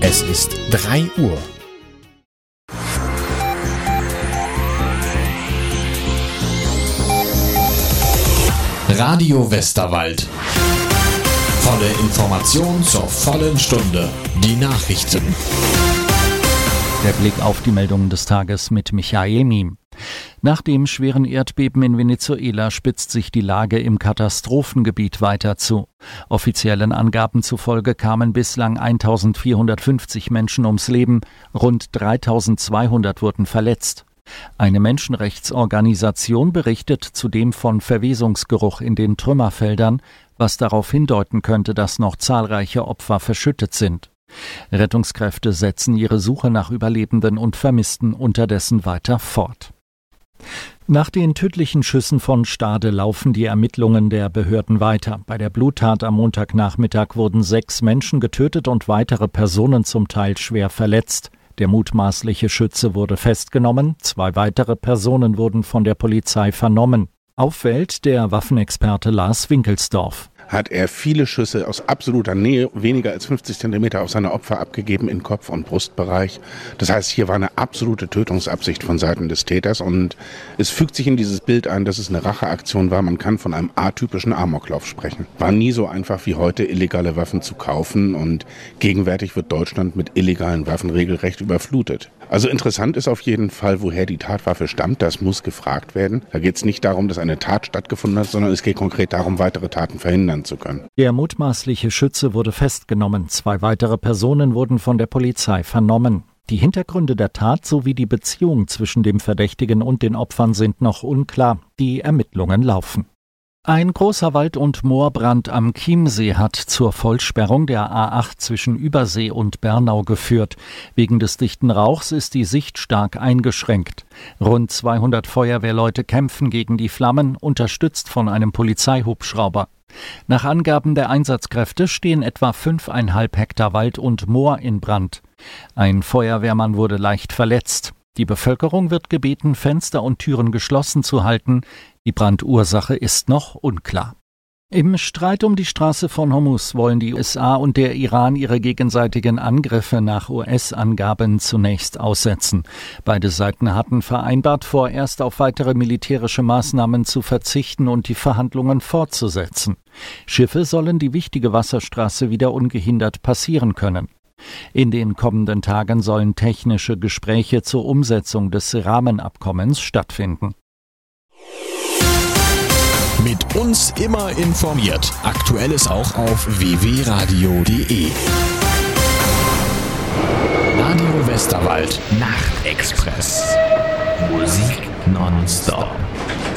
Es ist 3 Uhr. Radio Westerwald. Volle Information zur vollen Stunde. Die Nachrichten. Der Blick auf die Meldungen des Tages mit Michael Miem. Nach dem schweren Erdbeben in Venezuela spitzt sich die Lage im Katastrophengebiet weiter zu. Offiziellen Angaben zufolge kamen bislang 1450 Menschen ums Leben, rund 3200 wurden verletzt. Eine Menschenrechtsorganisation berichtet zudem von Verwesungsgeruch in den Trümmerfeldern, was darauf hindeuten könnte, dass noch zahlreiche Opfer verschüttet sind. Rettungskräfte setzen ihre Suche nach Überlebenden und Vermissten unterdessen weiter fort. Nach den tödlichen Schüssen von Stade laufen die Ermittlungen der Behörden weiter. Bei der Bluttat am Montagnachmittag wurden 6 Menschen getötet und weitere Personen zum Teil schwer verletzt. Der mutmaßliche Schütze wurde festgenommen, 2 weitere Personen wurden von der Polizei vernommen. Auffällt der Waffenexperte Lars Winkelsdorf. Hat er viele Schüsse aus absoluter Nähe, weniger als 50 Zentimeter auf seine Opfer abgegeben in Kopf- und Brustbereich. Das heißt, hier war eine absolute Tötungsabsicht von Seiten des Täters und es fügt sich in dieses Bild ein, dass es eine Racheaktion war. Man kann von einem atypischen Amoklauf sprechen. War nie so einfach wie heute, illegale Waffen zu kaufen und gegenwärtig wird Deutschland mit illegalen Waffen regelrecht überflutet. Also interessant ist auf jeden Fall, woher die Tatwaffe stammt. Das muss gefragt werden. Da geht es nicht darum, dass eine Tat stattgefunden hat, sondern es geht konkret darum, weitere Taten verhindern zu können. Der mutmaßliche Schütze wurde festgenommen. 2 weitere Personen wurden von der Polizei vernommen. Die Hintergründe der Tat sowie die Beziehung zwischen dem Verdächtigen und den Opfern sind noch unklar. Die Ermittlungen laufen. Ein großer Wald- und Moorbrand am Chiemsee hat zur Vollsperrung der A8 zwischen Übersee und Bernau geführt. Wegen des dichten Rauchs ist die Sicht stark eingeschränkt. Rund 200 Feuerwehrleute kämpfen gegen die Flammen, unterstützt von einem Polizeihubschrauber. Nach Angaben der Einsatzkräfte stehen etwa 5,5 Hektar Wald und Moor in Brand. Ein Feuerwehrmann wurde leicht verletzt. Die Bevölkerung wird gebeten, Fenster und Türen geschlossen zu halten. Die Brandursache ist noch unklar. Im Streit um die Straße von Hormuz wollen die USA und der Iran ihre gegenseitigen Angriffe nach US-Angaben zunächst aussetzen. Beide Seiten hatten vereinbart, vorerst auf weitere militärische Maßnahmen zu verzichten und die Verhandlungen fortzusetzen. Schiffe sollen die wichtige Wasserstraße wieder ungehindert passieren können. In den kommenden Tagen sollen technische Gespräche zur Umsetzung des Rahmenabkommens stattfinden. Mit uns immer informiert. Aktuelles auch auf www.radio.de. Radio Westerwald Nachtexpress. Musik nonstop.